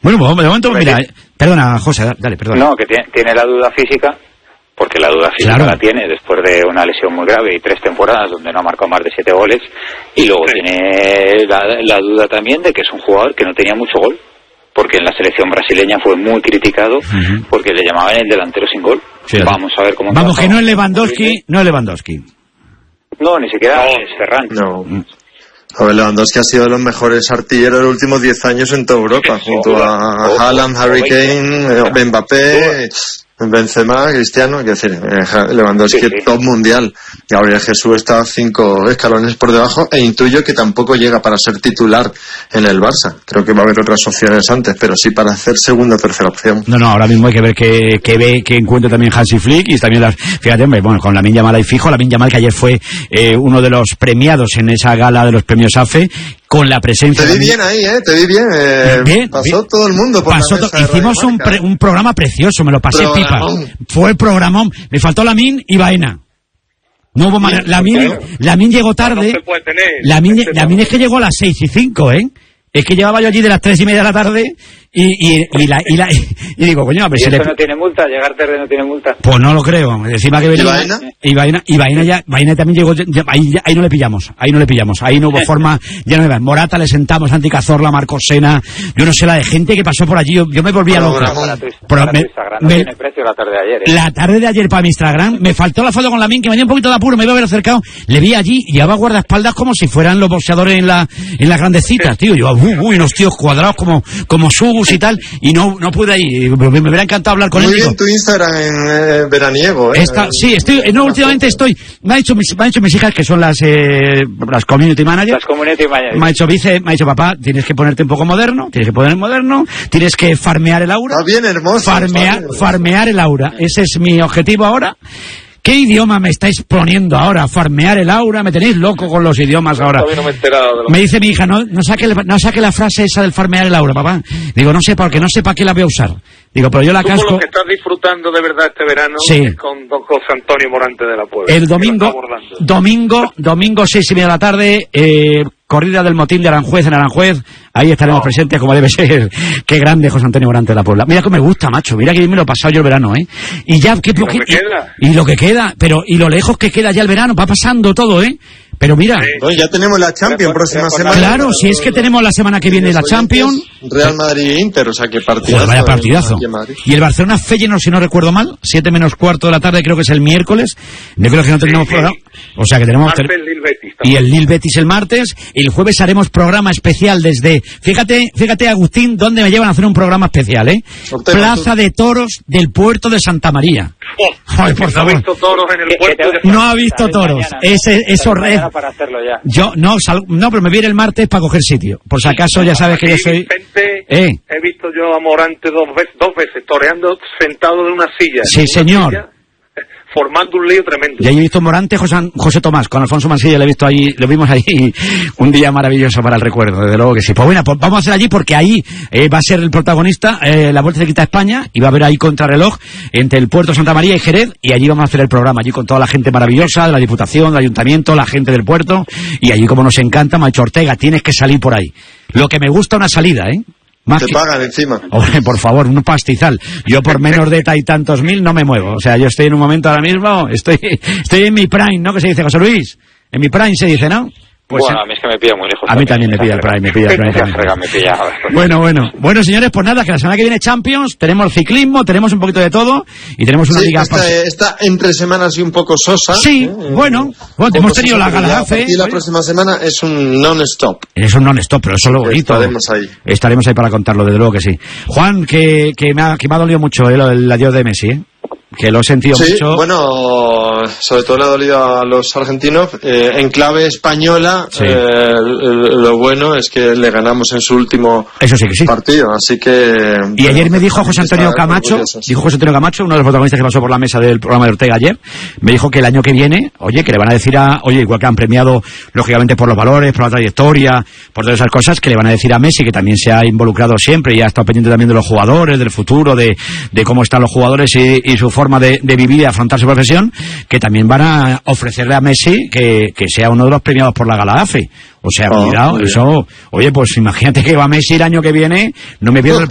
Bueno, pues de momento, mira, perdona, José, dale, perdona. No, que tiene la duda física, porque la duda física la tiene después de una lesión muy grave y 3 temporadas donde no ha marcado más de 7 goles, y luego tiene la duda también de que es un jugador que no tenía mucho gol, porque en la selección brasileña fue muy criticado porque le llamaban el delantero sin gol. Sí, vamos a ver cómo... Vamos, que no es Lewandowski, No, ni siquiera es Ferran. No. A ver, Lewandowski ha sido de los mejores artilleros de los últimos 10 años en toda Europa, junto a Haaland, Harry Kane, Mbappé, Benzema, Cristiano, es decir, Lewandowski top mundial. Gabriel Jesús está 5 escalones por debajo, e intuyo que tampoco llega para ser titular en el Barça. Creo que va a haber otras opciones antes, pero sí para hacer segunda o tercera opción. No, ahora mismo hay que ver que encuentre también Hansi Flick, y también fíjate, hombre, bueno, con Lamine Yamal ahí fijo, Lamine Yamal que ayer fue uno de los premiados en esa gala de los premios AFE, con la presencia... Te vi bien ahí, te vi bien. Bien pasó bien. Todo el mundo por pasó la mesa hicimos un programa precioso, me lo pasé pipa. Fue programón. Me faltó Lamine y Baena. No hubo manera. Lamine llegó tarde. No se puede tener. Lamine es que llegó a las 6:05, Es que llevaba yo allí de las 3:30 de la tarde y digo, coño, a ver si eso no tiene multa, llegar tarde no tiene multa. Pues no lo creo. Encima que venía y Baena también llegó, ahí no le pillamos, ahí no hubo forma, ya no me va. Morata le sentamos, Santi Cazorla, Marcos Sena, yo no sé la de gente que pasó por allí, yo me volvía loca. Para tu Instagram no tiene precio la tarde de ayer. La tarde de ayer para mi Instagram, me faltó la foto con Lamine, que me dio un poquito de apuro, me iba a haber acercado, le vi allí y llevaba guardaespaldas como si fueran los boxeadores en las grandes citas, tío. Yo, unos tíos cuadrados como Subus y tal, y no pude ir. Me hubiera encantado hablar con él. Muy bien tu Instagram en veraniego, Sí, últimamente estoy. Me ha dicho mis hijas, que son las community managers. Las community managers. Me ha dicho, papá, tienes que ponerte un poco moderno, tienes que farmear el aura. Está bien hermoso. Farmear el aura. Ese es mi objetivo ahora. ¿Qué idioma me estáis poniendo ahora? Farmear el aura, me tenéis loco con los idiomas ahora. Todavía no me he enterado de lo me dice mi hija, no saque la frase esa del farmear el aura, papá. Digo, no sé para qué la voy a usar. Digo, pero yo la casco. Lo que estás disfrutando de verdad este verano es con don José Antonio Morante de la Puebla. El domingo 6:30 de la tarde, corrida del motín de Aranjuez en Aranjuez. Ahí estaremos presentes como debe ser. Qué grande José Antonio Morante de la Puebla. Mira que me gusta, macho. Mira que bien me lo he pasado yo el verano, Y ya, y lo que queda, pero y lo lejos que queda ya el verano, va pasando todo, Pero mira, ya tenemos la Champions próxima semana. Claro, si es que tenemos la semana que viene la Champions. Real Madrid e Inter, o sea que partidazo. Vaya partidazo. Y el Barcelona Feyenoord, si no recuerdo mal, 7 menos cuarto de la tarde, creo que es el miércoles. Yo creo que no tenemos programa. O sea que tenemos y el Lille Betis el martes. El jueves haremos programa especial desde, fíjate Agustín, dónde me llevan a hacer un programa especial, Plaza de Toros del puerto de Santa María. Ay, por favor. ¿No ha visto toros en el puerto? No ha visto toros. Eso para hacerlo ya. Yo no, pero me viene el martes para coger sitio. Por si acaso ya sabes que yo soy. He visto yo a Morante dos veces toreando sentado en una silla. Sí, señor. Formando un lío tremendo. Ya he visto Morante, José Tomás, con Alfonso Mansilla, lo vimos ahí, un día maravilloso para el recuerdo, desde luego que sí. Pues bueno, pues vamos a hacer allí porque ahí va a ser el protagonista, la Vuelta Ciclista a España, y va a haber ahí contrarreloj entre el Puerto Santa María y Jerez, y allí vamos a hacer el programa, allí con toda la gente maravillosa de la Diputación, del Ayuntamiento, la gente del puerto, y allí como nos encanta, Macho Ortega, tienes que salir por ahí. Lo que me gusta una salida, pagan encima. Oye, por favor, un pastizal. Yo por menos de tantos mil no me muevo. O sea, yo estoy en un momento ahora mismo, estoy en mi prime, ¿no? ¿Qué se dice, José Luis? En mi prime se dice, ¿no? Pues bueno, a mí es que me pilla muy lejos. A mí también me pilla el prime, también. Bueno, señores, pues nada, que la semana que viene Champions, tenemos ciclismo, tenemos un poquito de todo, y tenemos una liga... Esta entre semanas y un poco sosa. Sí, bueno, hemos tenido la gala AFE. Y la próxima semana es un non-stop. Es un non-stop, pero eso es lo bonito. Estaremos ahí para contarlo, desde luego que sí. Juan, que me ha dolido mucho el adiós de Messi, que lo he sentido mucho. Bueno, sobre todo le ha dolido a los argentinos. En clave española, lo bueno es que le ganamos en su último partido, así que... Y ayer me dijo José Antonio Camacho, uno de los protagonistas que pasó por la mesa del programa de Ortega ayer, me dijo que el año que viene, que le van a decir igual que han premiado, lógicamente, por los valores, por la trayectoria, por todas esas cosas, que le van a decir a Messi, que también se ha involucrado siempre y ha estado pendiente también de los jugadores, del futuro, de cómo están los jugadores y su forma de vivir y afrontar su profesión, que también van a ofrecerle a Messi que sea uno de los premiados por la gala AFE. O sea, cuidado, eso... Oye, pues imagínate que va Messi el año que viene, no me pierdo